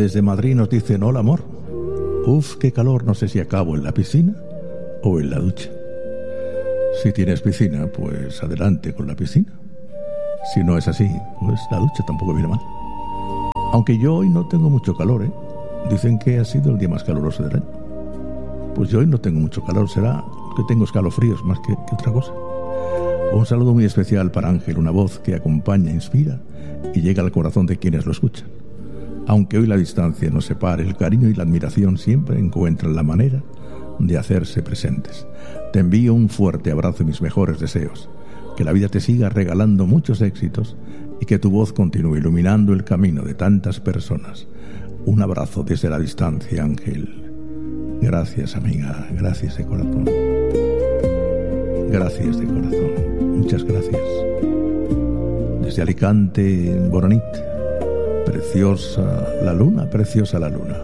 desde Madrid nos dicen: hola amor, uf, qué calor, no sé si acabo en la piscina o en la ducha. Si tienes piscina, pues adelante con la piscina. Si no es así, pues la ducha tampoco viene mal. Aunque yo hoy no tengo mucho calor, ¿eh? Dicen que ha sido el día más caluroso del año. Pues yo hoy no tengo mucho calor, será que tengo escalofríos más que otra cosa. Un saludo muy especial para Ángel, una voz que acompaña, inspira y llega al corazón de quienes lo escuchan. Aunque hoy la distancia nos separe, el cariño y la admiración siempre encuentran la manera de hacerse presentes. Te envío un fuerte abrazo y mis mejores deseos. Que la vida te siga regalando muchos éxitos y que tu voz continúe iluminando el camino de tantas personas. Un abrazo desde la distancia, Ángel. Gracias, amiga. Gracias de corazón. Gracias de corazón. Muchas gracias. Desde Alicante, Boronit. Preciosa la luna, preciosa la luna.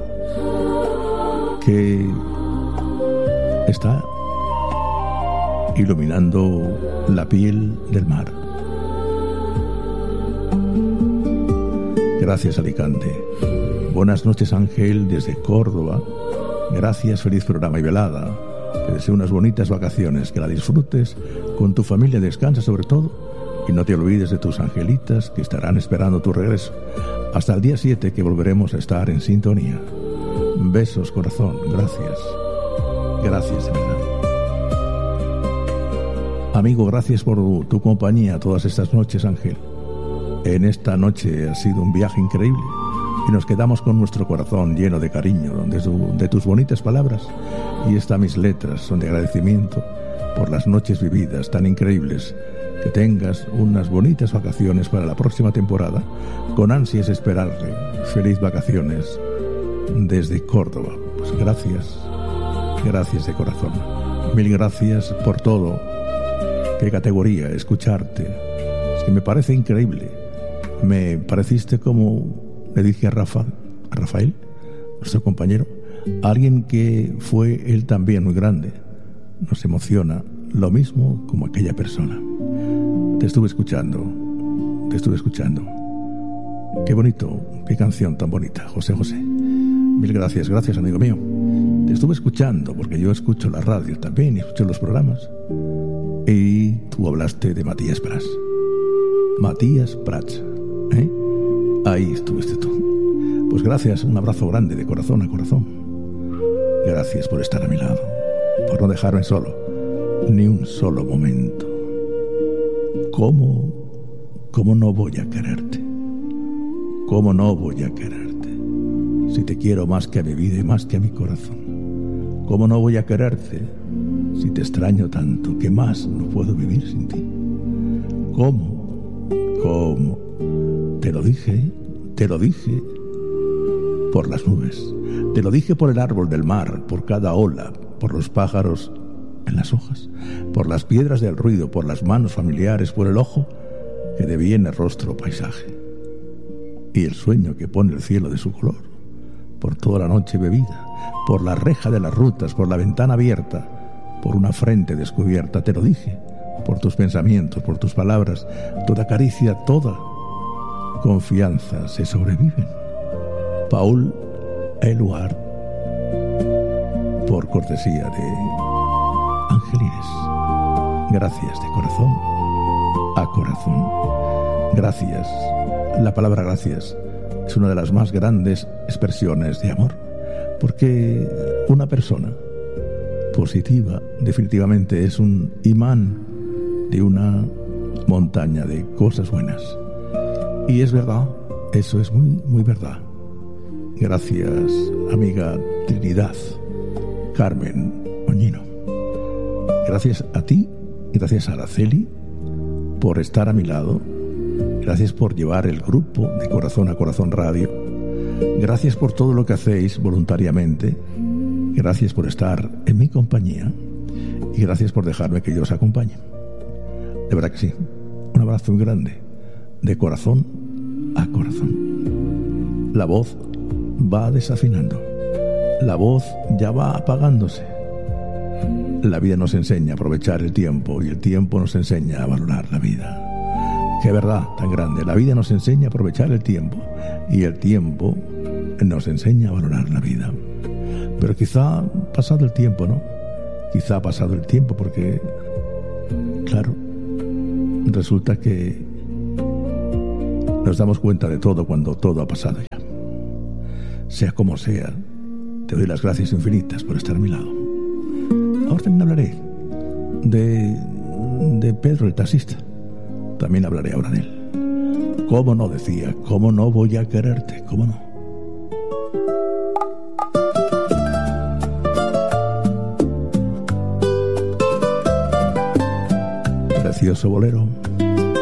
Que está iluminando la piel del mar. Gracias, Alicante. Buenas noches, Ángel, desde Córdoba. Gracias, feliz programa y velada. Te deseo unas bonitas vacaciones, que la disfrutes con tu familia, descansa sobre todo y no te olvides de tus angelitas que estarán esperando tu regreso. Hasta el día 7 que volveremos a estar en sintonía. Besos, corazón, gracias. Gracias, de verdad. Amigo, gracias por tu compañía todas estas noches, Ángel. En esta noche ha sido un viaje increíble y nos quedamos con nuestro corazón lleno de cariño de tus bonitas palabras, y estas mis letras son de agradecimiento por las noches vividas tan increíbles. Que tengas unas bonitas vacaciones para la próxima temporada. Con ansias esperarle. Feliz vacaciones desde Córdoba. Pues gracias. Gracias de corazón. Mil gracias por todo. Qué categoría escucharte. Es que me parece increíble. Me pareciste, como le dije a Rafael, nuestro compañero, alguien que fue él también muy grande. Nos emociona lo mismo como aquella persona. Te estuve escuchando. Qué bonito, qué canción tan bonita, José José. Mil gracias, amigo mío. Te estuve escuchando porque yo escucho la radio también y escucho los programas. Y tú hablaste de Matías Prats. Matías Prats, ¿eh? Ahí estuviste tú. Pues gracias, un abrazo grande de corazón a corazón. Gracias por estar a mi lado, por no dejarme solo, ni un solo momento. ¿Cómo no voy a quererte? ¿Cómo no voy a quererte? Si te quiero más que a mi vida y más que a mi corazón. ¿Cómo no voy a quererte? Si te extraño tanto que más no puedo vivir sin ti. ¿Cómo? Te lo dije por las nubes. Te lo dije por el árbol del mar, por cada ola, por los pájaros en las hojas, por las piedras del ruido, por las manos familiares, por el ojo que deviene rostro paisaje, y el sueño que pone el cielo de su color, por toda la noche bebida, por la reja de las rutas, por la ventana abierta, por una frente descubierta. Te lo dije, por tus pensamientos, por tus palabras, toda caricia, toda confianza se sobreviven. Paul Eluard, por cortesía de Angelines. Gracias de corazón a corazón. Gracias. La palabra gracias es una de las más grandes expresiones de amor, porque una persona positiva definitivamente es un imán de una montaña de cosas buenas. Y es verdad, eso es muy, muy verdad. Gracias, amiga Trinidad Carmen Oñino. Gracias a ti y gracias a Araceli por estar a mi lado. Gracias por llevar el grupo de Corazón a Corazón Radio. Gracias por todo lo que hacéis voluntariamente. Gracias por estar en mi compañía. Y gracias por dejarme que yo os acompañe. De verdad que sí. Un abrazo muy grande. De corazón a corazón. La voz va desafinando. La voz ya va apagándose. La vida nos enseña a aprovechar el tiempo y el tiempo nos enseña a valorar la vida. Qué verdad tan grande. La vida nos enseña a aprovechar el tiempo y el tiempo nos enseña a valorar la vida. Pero quizá ha pasado el tiempo, ¿no? Quizá ha pasado el tiempo porque, claro, resulta que nos damos cuenta de todo cuando todo ha pasado ya. Sea como sea, te doy las gracias infinitas por estar a mi lado. Ahora también hablaré de Pedro el taxista. También hablaré ahora de él. ¿Cómo no? Decía, ¿cómo no voy a quererte? ¿Cómo no? Precioso bolero.